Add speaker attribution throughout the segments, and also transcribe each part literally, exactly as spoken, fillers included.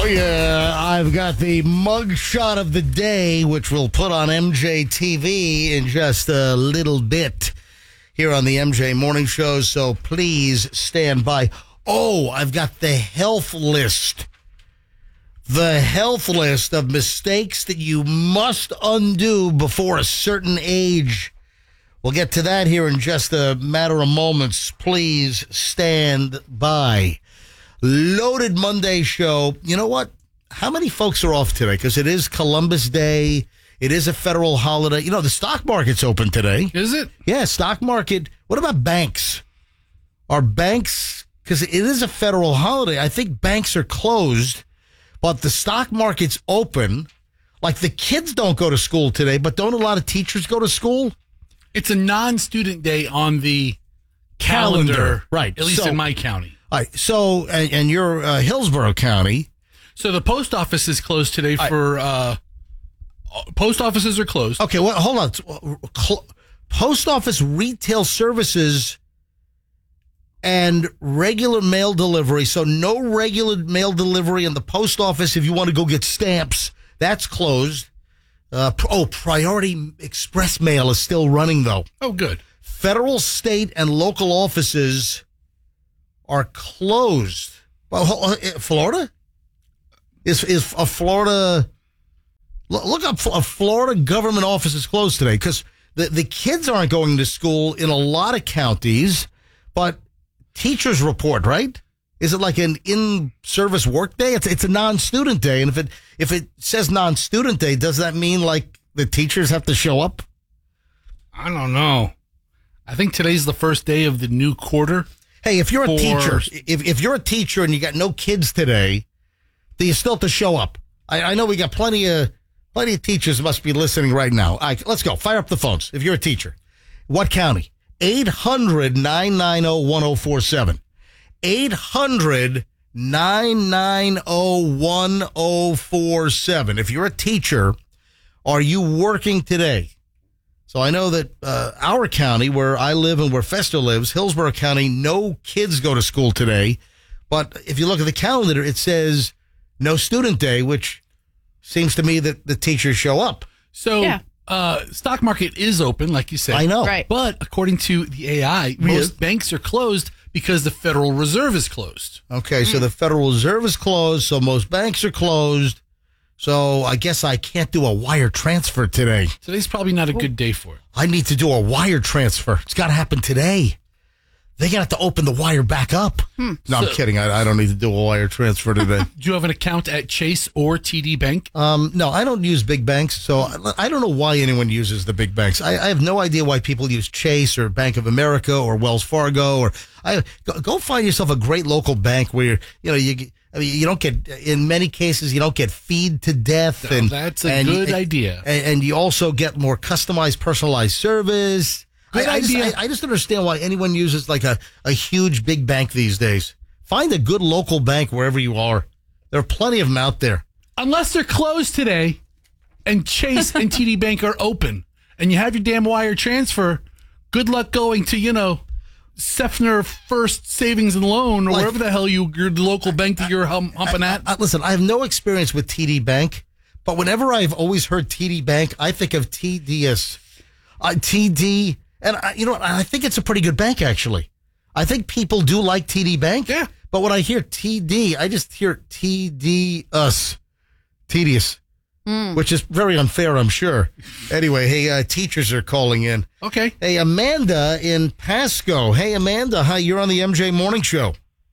Speaker 1: yeah, I've got the mug shot of the day, which we'll put on M J T V in just a little bit here on the M J Morning Show, so please stand by. Oh, I've got the health list. The health list of mistakes that you must undo before a certain age. We'll get to that here in just a matter of moments. Please stand by. Loaded Monday show. You know what? How many folks are off today? Because it is Columbus Day. It is a federal holiday. You know, the stock market's open today.
Speaker 2: Is it?
Speaker 1: Yeah, stock market. What about banks? Are banks, because it is a federal holiday, I think banks are closed, but the stock market's open. Like the kids don't go to school today, but don't a lot of teachers go to school?
Speaker 2: It's a non-student day on the calendar,
Speaker 1: Calendar, right.
Speaker 2: At least
Speaker 1: So-
Speaker 2: in my county.
Speaker 1: All right, so, and, and you're uh, Hillsborough County.
Speaker 2: So the post office is closed today for, uh, post offices are closed.
Speaker 1: Okay, well, hold on. Cl- Post office retail services and regular mail delivery. So no regular mail delivery in the post office if you want to go get stamps. That's closed. Uh, oh, Priority Express Mail is still running, though.
Speaker 2: Oh, good.
Speaker 1: Federal, state, and local offices are closed. Well, Florida? Is is a Florida... Look up, a Florida government office is closed today because the, the kids aren't going to school in a lot of counties, but teachers report, right? Is it like an in-service work day? It's it's a non-student day, and if it if it says non-student day, does that mean like the teachers have to show up?
Speaker 2: I don't know. I think today's the first day of the new quarter.
Speaker 1: Hey, if you're a
Speaker 2: For-
Speaker 1: teacher, if if you're a teacher and you got no kids today, do you still have to show up? I, I know we got plenty of plenty of teachers must be listening right now. All right, let's go. Fire up the phones. If you're a teacher, what county? eight hundred, nine nine zero, one zero four seven. eight hundred, nine nine zero, one zero four seven. If you're a teacher, are you working today? So I know that uh, our county, where I live and where Fester lives, Hillsborough County, no kids go to school today. But if you look at the calendar, it says no student day, which seems to me that the teachers show up.
Speaker 2: So,
Speaker 3: Yeah.
Speaker 2: uh, stock market is open, like you said.
Speaker 1: I know.
Speaker 3: Right.
Speaker 2: But according to the A I, most banks are closed because the Federal Reserve is closed.
Speaker 1: Okay, so the Federal Reserve is closed, so most banks are closed. So I guess I can't do a wire transfer today.
Speaker 2: Today's probably not a good day for it.
Speaker 1: I need to do a wire transfer. It's got to happen today. They're going to have to open the wire back up. No, I'm
Speaker 2: So-
Speaker 1: kidding. I, I don't need to do a wire transfer today.
Speaker 2: Do you have an account at Chase or T D Bank?
Speaker 1: um, no, I don't use big banks, so I, I don't know why anyone uses the big banks. I, I have no idea why people use Chase or Bank of America or Wells Fargo. Or I go, go find yourself a great local bank where you know you. get- I mean, you don't get, in many cases, you don't get feed to death.
Speaker 2: No,
Speaker 1: and
Speaker 2: that's a
Speaker 1: and-
Speaker 2: good
Speaker 1: and-
Speaker 2: idea.
Speaker 1: And, and you also get more customized, personalized service.
Speaker 2: Good
Speaker 1: I, I, just,
Speaker 2: idea.
Speaker 1: I, I just understand why anyone uses like a, a huge big bank these days. Find a good local bank wherever you are. There are plenty of them out there.
Speaker 2: Unless they're closed today and Chase and T D Bank are open and you have your damn wire transfer, good luck going to, you know, Sefner First Savings and Loan or
Speaker 1: Like-
Speaker 2: wherever the hell you, your local bank that you're hum, humping at.
Speaker 1: I, listen, I have no experience with T D Bank, but whenever I've always heard T D Bank, I think of T D S, uh, T D, and I, you know what? I think it's a pretty good bank, actually. I think people do like T D Bank.
Speaker 2: Yeah.
Speaker 1: But when I hear T D, I just hear T D us, tedious, which is very unfair, I'm sure. Anyway, hey, uh, teachers are calling in.
Speaker 2: Okay.
Speaker 1: Hey, Amanda in Pasco. Hey, Amanda, hi, you're on the M J Morning Show.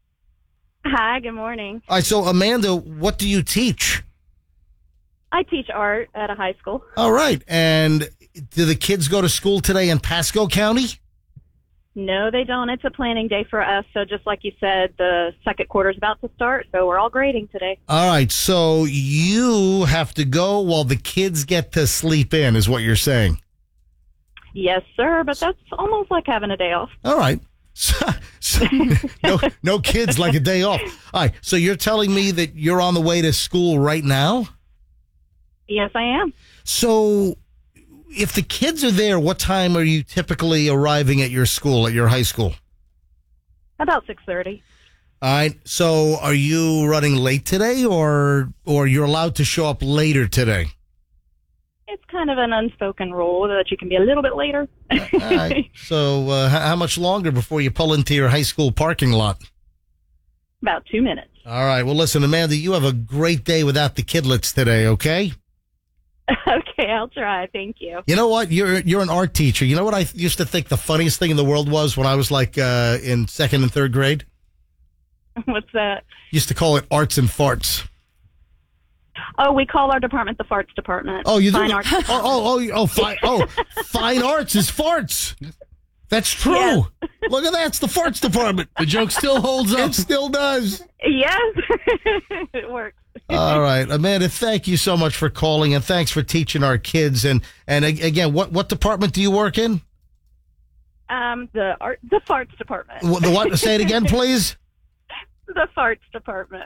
Speaker 4: Hi, good morning.
Speaker 1: All right, so Amanda, what do you teach?
Speaker 4: I teach art at a high school.
Speaker 1: All right, and do the kids go to school today in Pasco County?
Speaker 4: No, they don't. It's a planning day for us. So just like you said, the second quarter is about to start. So we're all grading today.
Speaker 1: All right, so you have to go while the kids get to sleep in, is what you're saying.
Speaker 4: Yes, sir. But that's almost like having a day off.
Speaker 1: All right. So, so, no, no kids like a day off. All right, so you're telling me that you're on the way to school right now?
Speaker 4: Yes, I am.
Speaker 1: So if the kids are there, what time are you typically arriving at your school, at your high school?
Speaker 4: About six thirty.
Speaker 1: All right. So are you running late today or or you're allowed to show up later today?
Speaker 4: It's kind of an unspoken rule that you can be a little bit later.
Speaker 1: All right. So uh, h- how much longer before you pull into your high school parking lot?
Speaker 4: About two minutes.
Speaker 1: All right. Well, listen, Amanda, you have a great day without the kidlets today, okay?
Speaker 4: Okay, I'll try. Thank you.
Speaker 1: You know what? You're you're an art teacher. You know what I used to think the funniest thing in the world was when I was like uh, in second and third grade?
Speaker 4: What's that?
Speaker 1: Used to call it arts and farts.
Speaker 4: Oh, we call our department the farts department.
Speaker 1: Oh, you do?
Speaker 4: Fine arts.
Speaker 1: Oh, oh, oh, oh, fine. Oh, fine arts is farts. That's true.
Speaker 4: Yes.
Speaker 1: Look at that. It's the farts department.
Speaker 2: The joke still holds up.
Speaker 1: It still does.
Speaker 4: Yes, it works.
Speaker 1: All right, Amanda, thank you so much for calling, and thanks for teaching our kids. And and a- again, what, what department do you work in?
Speaker 4: Um, the art, the farts department.
Speaker 1: Wh- The what? Say it again, please.
Speaker 4: The farts department.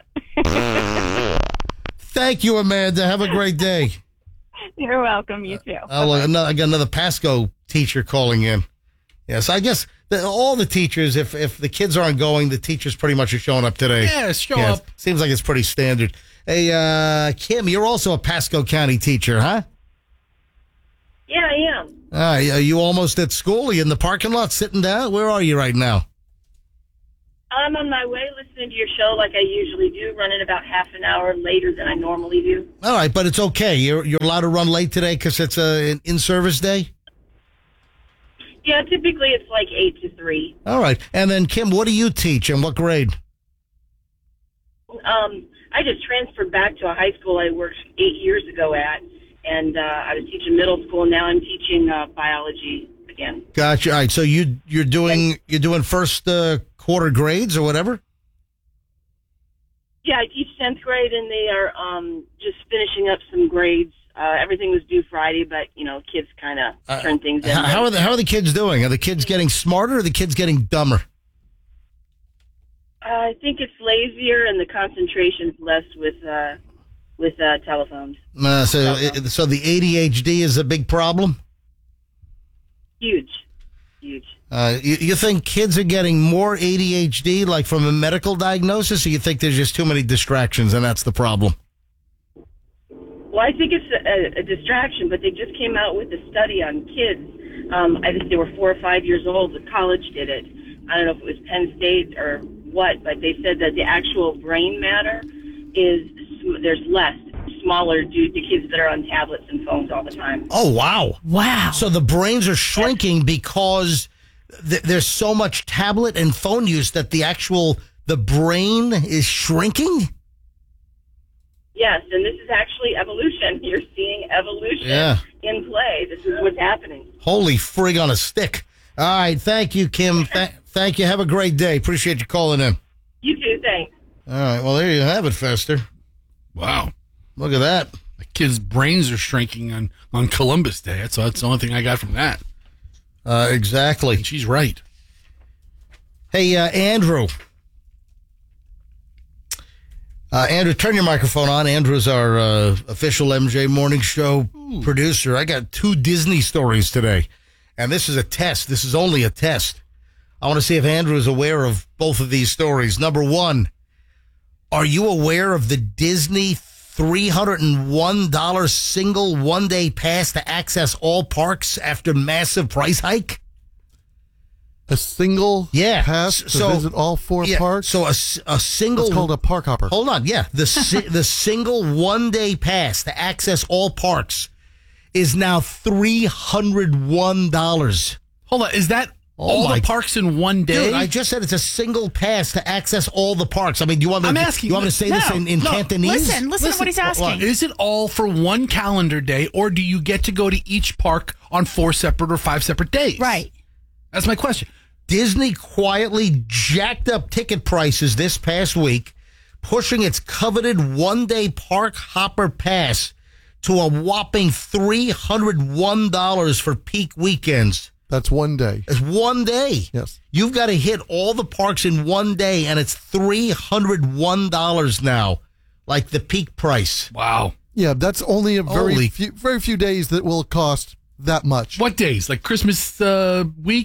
Speaker 1: Thank you, Amanda. Have a great day.
Speaker 4: You're welcome. You too.
Speaker 1: Oh, look, another, I got another Pasco teacher calling in. Yes, I guess the, all the teachers, if if the kids aren't going, the teachers pretty much are showing up today.
Speaker 2: Yeah, show
Speaker 1: Yes,
Speaker 2: up.
Speaker 1: Seems like it's pretty standard. Hey, uh, Kim, you're also a Pasco County teacher, huh?
Speaker 3: Yeah, I am.
Speaker 1: Uh, are you almost at school? Are you in the parking lot sitting down? Where are you right now?
Speaker 3: I'm on my way listening to your show like I usually do, running about half an hour later than I normally do.
Speaker 1: All right, but it's okay. You're you're allowed to run late today because it's a, an in-service day?
Speaker 3: Yeah, typically it's like eight to three.
Speaker 1: All right. And then, Kim, what do you teach and what grade?
Speaker 3: Um, I just transferred back to a high school I worked eight years ago at, and uh, I was teaching middle school, and now I'm teaching uh, biology again.
Speaker 1: Gotcha. All right, so you, you're doing you're doing first uh, quarter grades or whatever?
Speaker 3: Yeah, I teach tenth grade, and they are um, just finishing up some grades. Uh, everything was due Friday, but, you know, kids kind of
Speaker 1: Uh,
Speaker 3: turn things in.
Speaker 1: How, how are the how are the kids doing? Are the kids getting smarter or are the kids getting dumber?
Speaker 3: Uh, I think it's lazier, and the concentration's less with uh, with uh, telephones.
Speaker 1: Uh, so it, so the A D H D is a big problem?
Speaker 3: Huge. Huge.
Speaker 1: Uh, you, you think kids are getting more A D H D, like from a medical diagnosis, or you think there's just too many distractions and that's the problem?
Speaker 3: Well, I think it's a, a distraction, but they just came out with a study on kids. Um, I think they were four or five years old. The college did it. I don't know if it was Penn State or what, but they said that the actual brain matter is, there's less, smaller due to kids that are on tablets and phones all the time.
Speaker 1: Oh, wow.
Speaker 5: Wow.
Speaker 1: So the brains are shrinking because th- there's so much tablet and phone use that the actual, the brain is shrinking?
Speaker 3: Yes, and this is actually evolution. You're seeing evolution
Speaker 1: Yeah.
Speaker 3: in play. This is what's happening.
Speaker 1: Holy frig on a stick. All right. Thank you, Kim. Th- thank you. Have a great day. Appreciate you calling in.
Speaker 3: You too, thanks.
Speaker 1: All right. Well, there you have it, Fester.
Speaker 2: Wow.
Speaker 1: Look at that.
Speaker 2: The kids' brains are shrinking on, on Columbus Day. That's, that's the only thing I got from that.
Speaker 1: Uh, exactly.
Speaker 2: And she's right.
Speaker 1: Hey, uh, Andrew. Uh, Andrew, turn your microphone on. Andrew's our uh, official M J Morning Show Ooh. producer. I got two Disney stories today, and this is a test. This is only a test. I want to see if Andrew is aware of both of these stories. Number one, are you aware of the Disney three hundred one dollars single one-day pass to access all parks after massive price hike?
Speaker 6: A single
Speaker 1: Yeah.
Speaker 6: pass to
Speaker 1: So-
Speaker 6: visit all four
Speaker 1: Yeah,
Speaker 6: parks?
Speaker 1: So a, s- a single...
Speaker 6: It's called a park hopper.
Speaker 1: Hold on, yeah. The si- the single one-day pass to access all parks is now three hundred one dollars.
Speaker 2: Hold on. Is that
Speaker 1: Oh
Speaker 2: all
Speaker 1: my-
Speaker 2: the parks in one day?
Speaker 1: Dude, I just said it's a single pass to access all the parks. I mean, do you want me,
Speaker 2: I'm
Speaker 1: to,
Speaker 2: asking-
Speaker 1: you want me to say this
Speaker 5: No,
Speaker 1: in, in
Speaker 2: no,
Speaker 1: Cantonese?
Speaker 5: Listen, listen, to what he's asking.
Speaker 2: Is it all for one calendar day, or do you get to go to each park on four separate or five separate days?
Speaker 5: Right.
Speaker 2: That's my question.
Speaker 1: Disney quietly jacked up ticket prices this past week, pushing its coveted one-day park hopper pass to a whopping three hundred one dollars for peak weekends.
Speaker 6: That's one day.
Speaker 1: It's one day.
Speaker 6: Yes.
Speaker 1: You've got to hit all the parks in one day, and it's three hundred one dollars now, like the peak price.
Speaker 2: Wow.
Speaker 6: Yeah, that's only a very
Speaker 1: Holy-
Speaker 6: few, very few days that will cost that much.
Speaker 2: What days? Like Christmas uh, week?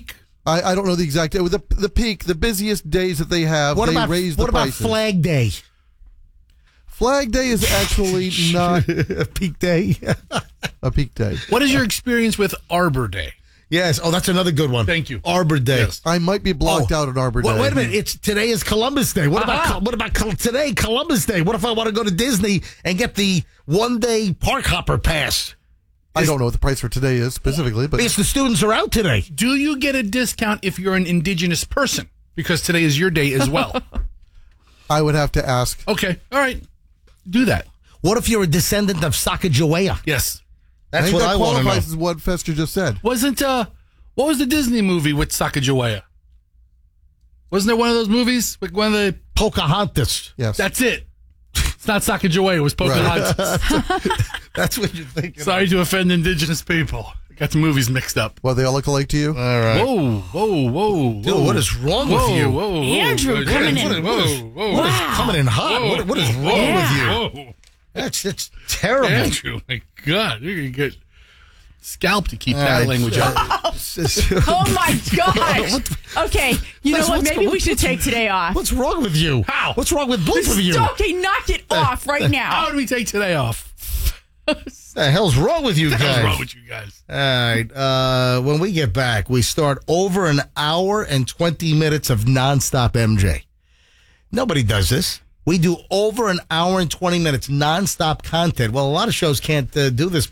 Speaker 6: I, I don't know the exact day. With the the peak, the busiest days that they have,
Speaker 1: What
Speaker 6: they
Speaker 1: about
Speaker 6: raise the
Speaker 1: what about
Speaker 6: prices.
Speaker 1: Flag Day?
Speaker 6: Flag Day is actually not
Speaker 1: Peak Day.
Speaker 6: a peak day.
Speaker 2: What is your experience with Arbor Day?
Speaker 1: Yes. Oh, that's another good one.
Speaker 2: Thank you.
Speaker 1: Arbor Day.
Speaker 2: Yes.
Speaker 6: I might be blocked
Speaker 1: Oh.
Speaker 6: out at Arbor Day.
Speaker 1: Wait, wait a minute! It's today is Columbus Day. What about
Speaker 2: Aha.
Speaker 1: Col- what about Col- today? Columbus Day. What if I want to go to Disney and get the one day park hopper pass?
Speaker 6: I don't know what the price for today is specifically, but
Speaker 1: Because the students are out today.
Speaker 2: Do you get a discount if you're an indigenous person? Because today is your day as well.
Speaker 6: I would have to ask.
Speaker 2: Okay. All right. Do that.
Speaker 1: What if you're a descendant of Sacagawea?
Speaker 2: Yes.
Speaker 1: That's
Speaker 6: I think
Speaker 1: what
Speaker 6: that
Speaker 1: I want to know.
Speaker 6: qualifies as what Fester just said.
Speaker 2: Wasn't, uh, what was the Disney movie with Sacagawea? Wasn't there one of those movies? Like one of the,
Speaker 1: Pocahontas.
Speaker 6: Yes.
Speaker 2: that's it. It's not Sacagawea, it was Pocahontas.
Speaker 1: That's what you're thinking.
Speaker 2: Sorry to offend indigenous people. I got the movies mixed up.
Speaker 6: Well, they all look alike to you?
Speaker 1: All right.
Speaker 2: Whoa, whoa, whoa.
Speaker 1: Dude,
Speaker 2: whoa.
Speaker 1: what is wrong
Speaker 2: Whoa,
Speaker 1: with you?
Speaker 2: Whoa, whoa,
Speaker 5: Andrew
Speaker 2: whoa,
Speaker 5: coming
Speaker 2: whoa,
Speaker 5: in.
Speaker 2: Whoa, whoa,
Speaker 1: What is coming in hot?
Speaker 2: Whoa.
Speaker 1: What, what is wrong
Speaker 5: Yeah.
Speaker 1: with you?
Speaker 2: Whoa.
Speaker 1: That's that's terrible.
Speaker 2: Andrew, my God. You're going to get scalped to keep
Speaker 1: All
Speaker 2: that
Speaker 1: right.
Speaker 2: language out.
Speaker 5: Oh my gosh. Okay, you know
Speaker 1: What's-
Speaker 5: what?
Speaker 1: what's
Speaker 5: Maybe
Speaker 1: go-
Speaker 5: we should take today off.
Speaker 1: What's wrong with you?
Speaker 2: How?
Speaker 1: What's wrong with both of you?
Speaker 5: Okay, knock it off right
Speaker 2: How
Speaker 5: now.
Speaker 2: do we take today off?
Speaker 1: What the hell's wrong with you
Speaker 2: What's
Speaker 1: guys?
Speaker 2: wrong with you guys?
Speaker 1: All right. Uh, when we get back, we start over an hour and twenty minutes of nonstop M J. Nobody does this. We do over an hour and twenty minutes nonstop content. Well, a lot of shows can't uh, do this.